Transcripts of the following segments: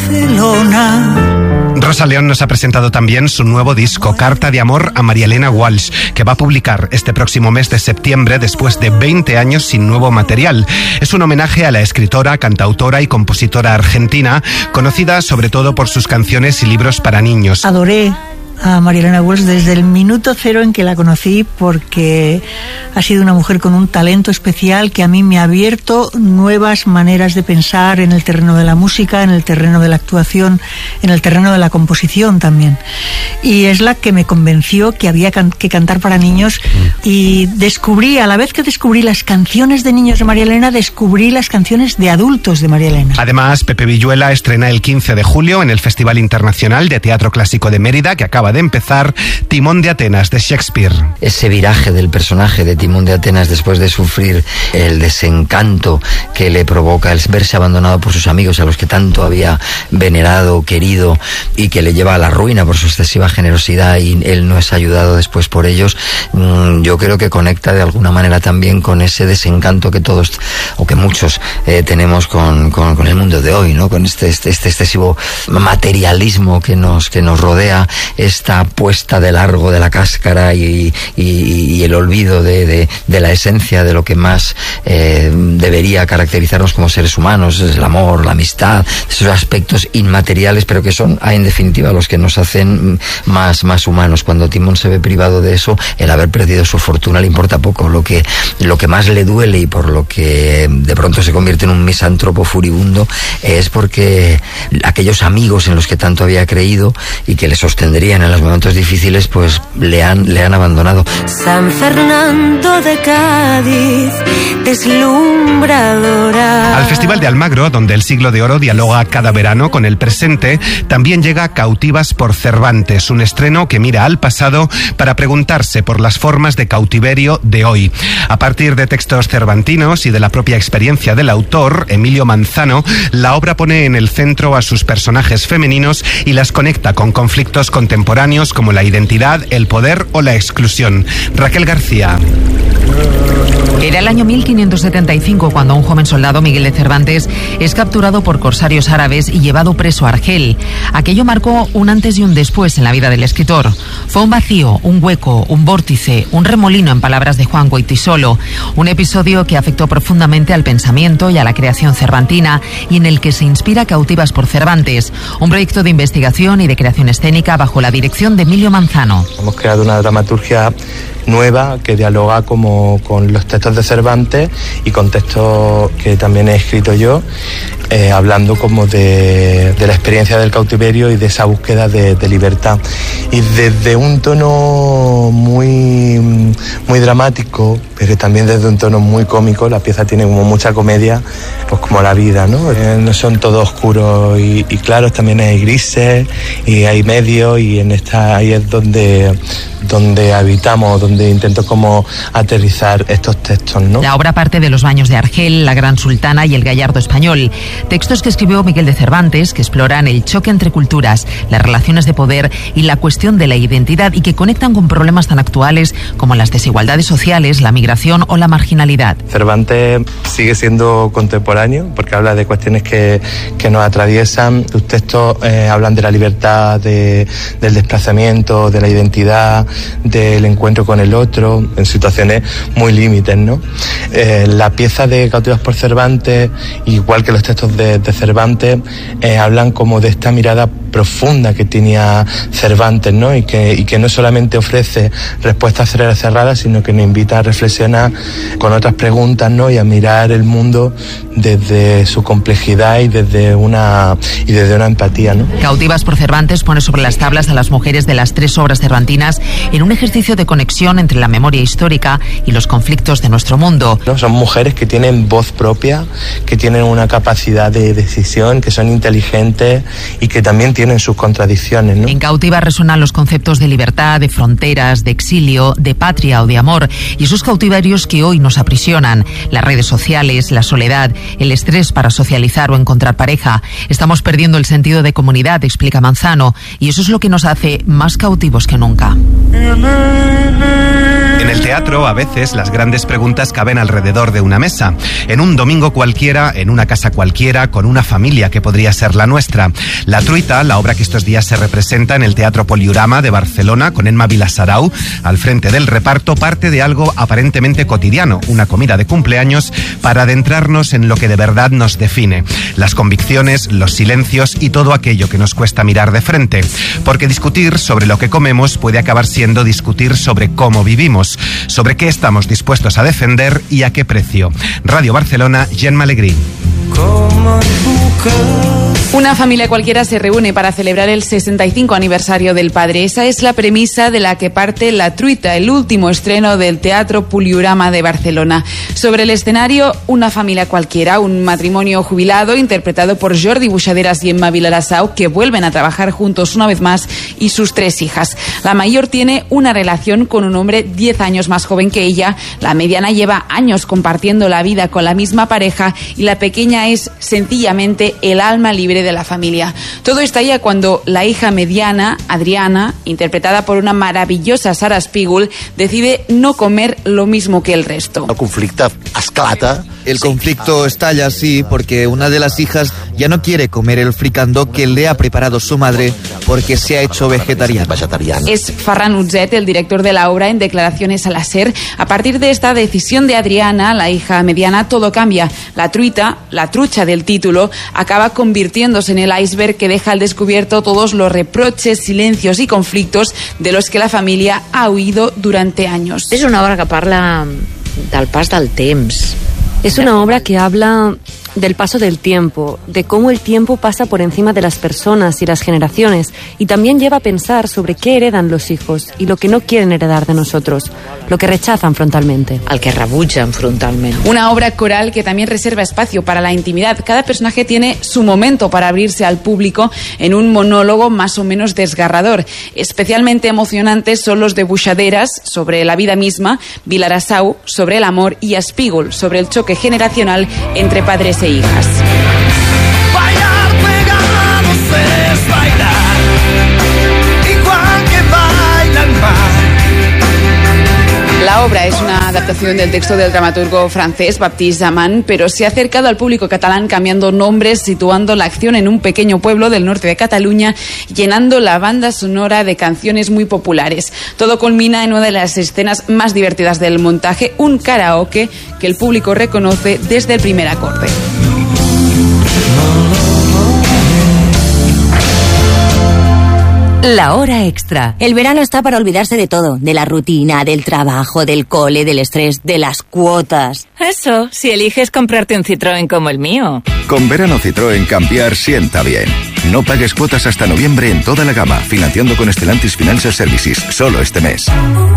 Barcelona. Rosa León nos ha presentado también su nuevo disco, Carta de Amor a María Elena Walsh, que va a publicar este próximo mes de septiembre después de 20 años sin nuevo material. Es un homenaje a la escritora, cantautora y compositora argentina, conocida sobre todo por sus canciones y libros para niños. Adoré a María Elena Walsh desde el minuto cero en que la conocí, porque ha sido una mujer con un talento especial que a mí me ha abierto nuevas maneras de pensar en el terreno de la música, en el terreno de la actuación, en el terreno de la composición también. Y es la que me convenció que había que cantar para niños, y descubrí, a la vez que descubrí las canciones de niños de María Elena, descubrí las canciones de adultos de María Elena. Además, Pepe Villuela estrena el 15 de julio en el Festival Internacional de Teatro Clásico de Mérida, que acaba de empezar, Timón de Atenas de Shakespeare. Ese viraje del personaje de Timón de Atenas después de sufrir el desencanto que le provoca el verse abandonado por sus amigos a los que tanto había venerado, querido, y que le lleva a la ruina por su excesiva generosidad, y él no es ayudado después por ellos, yo creo que conecta de alguna manera también con ese desencanto que todos, o que muchos tenemos con el mundo de hoy, ¿no? Con este excesivo materialismo que nos rodea, esta puesta de largo de la cáscara y el olvido de la esencia de lo que más debería caracterizarnos como seres humanos, el amor, la amistad, esos aspectos inmateriales, pero que son en definitiva los que nos hacen más humanos. Cuando Timón se ve privado de eso, el haber perdido su fortuna le importa poco. Lo que más le duele, y por lo que de pronto se convierte en un misántropo furibundo, es porque aquellos amigos en los que tanto había creído y que le sostendrían en los momentos difíciles, pues le han abandonado. San Fernando de Cádiz, deslumbradora. Al Festival de Almagro, donde el siglo de oro dialoga cada verano con el presente, también llega Cautivas por Cervantes, un estreno que mira al pasado para preguntarse por las formas de cautiverio de hoy. A partir de textos cervantinos y de la propia experiencia del autor, Emilio Manzano, la obra pone en el centro a sus personajes femeninos y las conecta con conflictos contemporáneos como la identidad, el poder o la exclusión. Raquel García. Era el año 1575 cuando un joven soldado, Miguel de Cervantes, es capturado por corsarios árabes y llevado preso a Argel. Aquello marcó un antes y un después en la vida del escritor. Fue un vacío, un hueco, un vórtice, un remolino, en palabras de Juan Goytisolo. Un episodio que afectó profundamente al pensamiento y a la creación cervantina, y en el que se inspira Cautivas por Cervantes, un proyecto de investigación y de creación escénica bajo la dirección de Emilio Manzano. Hemos creado una dramaturgia nueva que dialoga como con los textos de Cervantes y con textos que también he escrito yo, hablando como de la experiencia del cautiverio y de esa búsqueda de libertad. Y desde un tono muy dramático, pero también desde un tono muy cómico. La pieza tiene como mucha comedia, pues como la vida, ¿no? No son todos oscuros y claros, también hay grises y hay medios, y ahí es donde habitamos, donde intento como aterrizar estos textos, ¿no? La obra parte de los baños de Argel, la Gran Sultana y el Gallardo español. Textos que escribió Miguel de Cervantes, que exploran el choque entre culturas, las relaciones de poder y la cuestión de la identidad, y que conectan con problemas tan actuales como las desigualdades sociales, la migración o la marginalidad. Cervantes sigue siendo contemporáneo porque habla de cuestiones que nos atraviesan. Sus textos hablan de la libertad, del desplazamiento, de la identidad, del encuentro con el otro, en situaciones muy límites, ¿no? La pieza de Cautivas por Cervantes, igual que los textos de Cervantes, hablan como de esta mirada profunda que tenía Cervantes, ¿no? Y que no solamente ofrece respuestas cerradas, sino que nos invita a reflexionar con otras preguntas, ¿no? Y a mirar el mundo desde su complejidad y desde una empatía, ¿no? Cautivas por Cervantes pone sobre las tablas a las mujeres de las tres obras cervantinas en un ejercicio de conexión entre la memoria histórica y los conflictos de nuestro mundo. ¿No? Son mujeres que tienen voz propia, que tienen una capacidad de decisión, que son inteligentes y que también tienen tienen sus contradicciones, ¿no? En Cautiva resuenan los conceptos de libertad, de fronteras, de exilio, de patria o de amor, y esos cautiverios que hoy nos aprisionan: las redes sociales, la soledad, el estrés para socializar o encontrar pareja. Estamos perdiendo el sentido de comunidad, explica Manzano, y eso es lo que nos hace más cautivos que nunca. En el teatro, a veces, las grandes preguntas caben alrededor de una mesa. En un domingo cualquiera, en una casa cualquiera, con una familia que podría ser la nuestra. La Truita, la obra que estos días se representa en el Teatro Poliorama de Barcelona, con Emma Vilasarau al frente del reparto, parte de algo aparentemente cotidiano, una comida de cumpleaños, para adentrarnos en lo que de verdad nos define. Las convicciones, los silencios y todo aquello que nos cuesta mirar de frente. Porque discutir sobre lo que comemos puede acabar siendo discutir sobre cómo vivimos, sobre qué estamos dispuestos a defender y a qué precio. Radio Barcelona, Gemma Alegrí. Una familia cualquiera se reúne para celebrar el 65 aniversario del padre. Esa es la premisa de la que parte La Truita, el último estreno del Teatro Poliorama de Barcelona. Sobre el escenario, una familia cualquiera, un matrimonio jubilado interpretado por Jordi Buixaderas y Emma Vilasarau, que vuelven a trabajar juntos una vez más, y sus 3 hijas. La mayor tiene una relación con un hombre 10 años más joven que ella, la mediana lleva años compartiendo la vida con la misma pareja y la pequeña es sencillamente el alma libre de la familia. Todo estalla cuando la hija mediana, Adriana, interpretada por una maravillosa Sara Spiegel, decide no comer lo mismo que el resto. El conflicte esclata. El conflicto estalla así porque una de las hijas ya no quiere comer el fricandó que le ha preparado su madre porque se ha hecho vegetariana. Es Ferran Utzet, el director de la obra, en declaraciones a la SER. A partir de esta decisión de Adriana, la hija mediana, todo cambia. La truita, la trucha del título, acaba convirtiéndose en el iceberg que deja al descubierto todos los reproches, silencios y conflictos de los que la familia ha huido durante años. És una obra que parla del pas del temps. Es una obra que habla del paso del tiempo, de cómo el tiempo pasa por encima de las personas y las generaciones, y también lleva a pensar sobre qué heredan los hijos y lo que no quieren heredar de nosotros, lo que rechazan frontalmente. Al que rebutjan frontalmente. Una obra coral que también reserva espacio para la intimidad. Cada personaje tiene su momento para abrirse al público en un monólogo más o menos desgarrador. Especialmente emocionantes son los de Buixaderas sobre la vida misma, Vilasarau sobre el amor y Spiegel sobre el choque generacional entre padres e hijas. Bailar pegados es bailar, igual que baila el mar. La obra es una adaptación del texto del dramaturgo francés Baptiste Zaman, pero se ha acercado al público catalán cambiando nombres, situando la acción en un pequeño pueblo del norte de Cataluña, llenando la banda sonora de canciones muy populares. Todo culmina en una de las escenas más divertidas del montaje, un karaoke que el público reconoce desde el primer acorde. La hora extra. El verano está para olvidarse de todo, de la rutina, del trabajo, del cole, del estrés, de las cuotas. Eso, si eliges comprarte un Citroën como el mío. Con verano Citroën cambiar sienta bien. No pagues cuotas hasta noviembre en toda la gama, financiando con Stellantis Financial Services, solo este mes.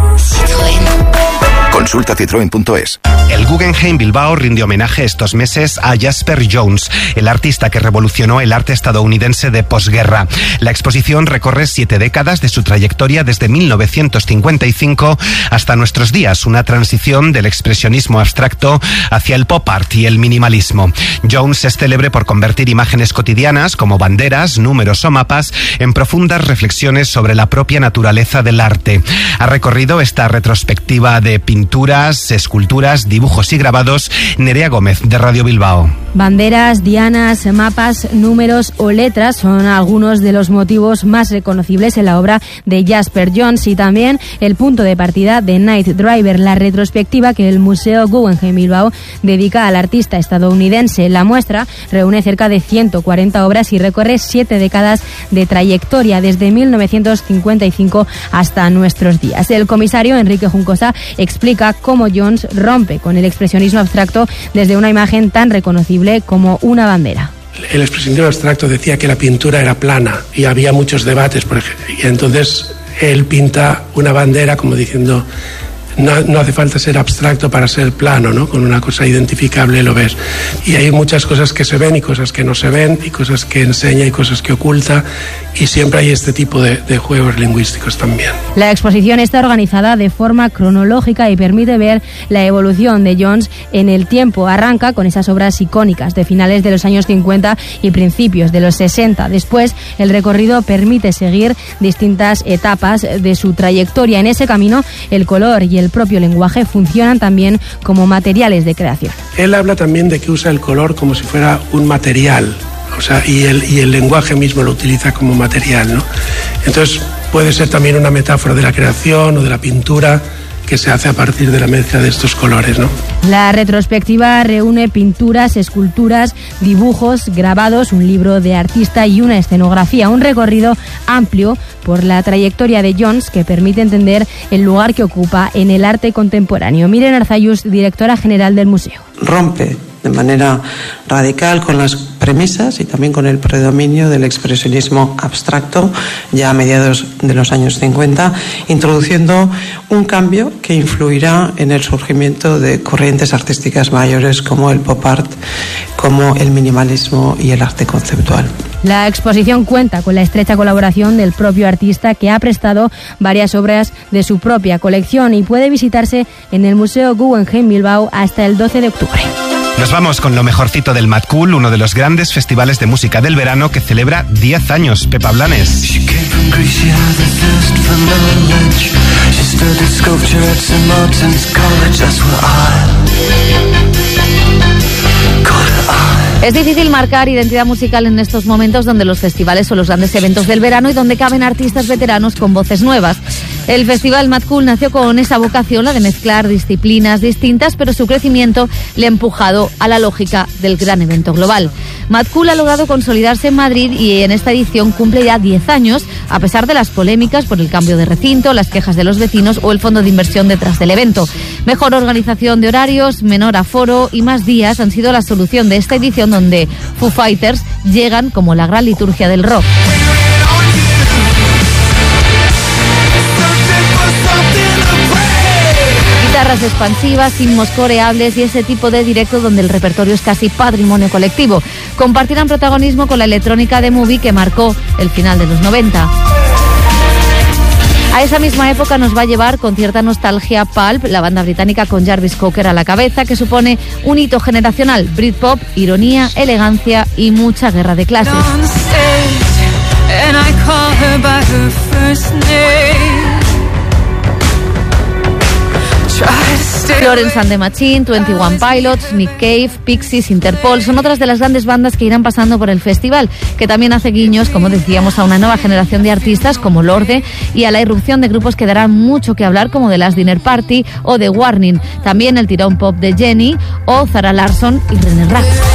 Consulta citroen.es. El Guggenheim Bilbao rinde homenaje estos meses a Jasper Jones, el artista que revolucionó el arte estadounidense de posguerra. La exposición recorre 7 décadas de su trayectoria desde 1955 hasta nuestros días, una transición del expresionismo abstracto hacia el pop art y el minimalismo. Jones es célebre por convertir imágenes cotidianas como banderas, números o mapas en profundas reflexiones sobre la propia naturaleza del arte. Ha recorrido esta retrospectiva de pinturas, esculturas, dibujos y grabados Nerea Gómez, de Radio Bilbao. Banderas, dianas, mapas, números o letras son algunos de los motivos más reconocibles en la obra de Jasper Jones y también el punto de partida de Night Driver, la retrospectiva que el Museo Guggenheim Bilbao dedica al artista estadounidense. La muestra reúne cerca de 140 obras y recorre 7 décadas de trayectoria desde 1955 hasta nuestros días. El comisario Enrique Juncosa explica cómo Jones rompe con el expresionismo abstracto desde una imagen tan reconocible como una bandera. El expresionismo abstracto decía que la pintura era plana y había muchos debates, por ejemplo, y entonces él pinta una bandera como diciendo no hace falta ser abstracto para ser plano, ¿no? Con una cosa identificable lo ves. Y hay muchas cosas que se ven y cosas que no se ven, y cosas que enseña y cosas que oculta, y siempre hay este tipo de juegos lingüísticos también. La exposición está organizada de forma cronológica y permite ver la evolución de Jones en el tiempo. Arranca con esas obras icónicas de finales de los años 50 y principios de los 60. Después, el recorrido permite seguir distintas etapas de su trayectoria. En ese camino, el color y el propio lenguaje funcionan también como materiales de creación. Él habla también de que usa el color como si fuera un material, o sea, y el lenguaje mismo lo utiliza como material, ¿no? Entonces puede ser también una metáfora de la creación o de la pintura que se hace a partir de la mezcla de estos colores, ¿no? La retrospectiva reúne pinturas, esculturas, dibujos, grabados, un libro de artista y una escenografía, un recorrido amplio por la trayectoria de Jones que permite entender el lugar que ocupa en el arte contemporáneo. Miren Arzayus, directora general del museo. Rompe de manera radical con las premisas y también con el predominio del expresionismo abstracto ya a mediados de los años 50, introduciendo un cambio que influirá en el surgimiento de corrientes artísticas mayores como el pop art, como el minimalismo y el arte conceptual. La exposición cuenta con la estrecha colaboración del propio artista, que ha prestado varias obras de su propia colección, y puede visitarse en el Museo Guggenheim Bilbao hasta el 12 de octubre. Nos vamos con lo mejorcito del Mad Cool, uno de los grandes festivales de música del verano que celebra 10 años. Pepa Blanes. Es difícil marcar identidad musical en estos momentos donde los festivales son los grandes eventos del verano y donde caben artistas veteranos con voces nuevas. El festival Mad Cool nació con esa vocación, la de mezclar disciplinas distintas, pero su crecimiento le ha empujado a la lógica del gran evento global. Mad Cool ha logrado consolidarse en Madrid y en esta edición cumple ya 10 años, a pesar de las polémicas por el cambio de recinto, las quejas de los vecinos o el fondo de inversión detrás del evento. Mejor organización de horarios, menor aforo y más días han sido la solución de esta edición, donde Foo Fighters llegan como la gran liturgia del rock. Guitarras expansivas, himnos coreables y ese tipo de directo donde el repertorio es casi patrimonio colectivo. Compartirán protagonismo con la electrónica de Movie, que marcó el final de los 90. A esa misma época nos va a llevar con cierta nostalgia Pulp, la banda británica con Jarvis Cocker a la cabeza, que supone un hito generacional: Britpop, ironía, elegancia y mucha guerra de clases. Florence and the Machine, 21 Pilots, Nick Cave, Pixies, Interpol son otras de las grandes bandas que irán pasando por el festival, que también hace guiños, como decíamos, a una nueva generación de artistas como Lorde y a la irrupción de grupos que darán mucho que hablar, como The Last Dinner Party o The Warning. También el tirón pop de Jenny o Zara Larsson y René Rapp.